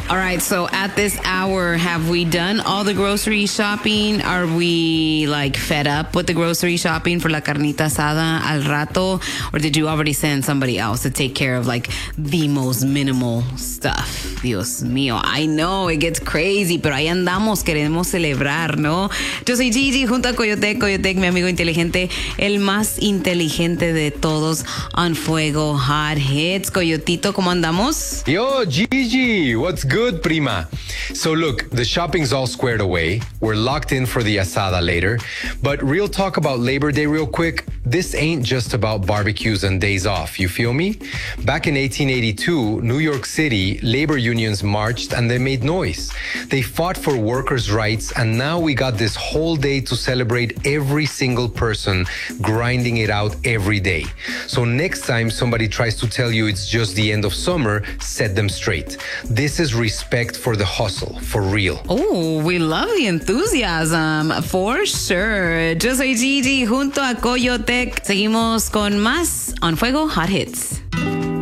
All right, so at this hour, have we done all the grocery shopping? Are we like fed up with the grocery shopping for la carnita asada al rato? Or did you already send somebody else to take care of like the most minimal stuff? Dios mío, I know it gets crazy, pero ahí andamos, queremos celebrar, ¿no? Yo soy Gigi junto a Coyotec, mi amigo inteligente, el más inteligente de todos, on Fuego Hot Hits. Coyotito, ¿cómo andamos? Yo, Gigi, what's good, prima? So look, the shopping's all squared away. We're locked in for the asada later. But real talk about Labor Day real quick. This ain't just about barbecues and days off, you feel me? Back in 1882, New York City, labor unions marched and they made noise. They fought for workers' rights, and now we got this whole day to celebrate every single person grinding it out every day. So next time somebody tries to tell you it's just the end of summer, set them straight. This is respect for the hustle, for real. Oh, we love the enthusiasm, for sure. Yo soy Gigi junto a Coyotec. Seguimos con más On Fuego Hot Hits.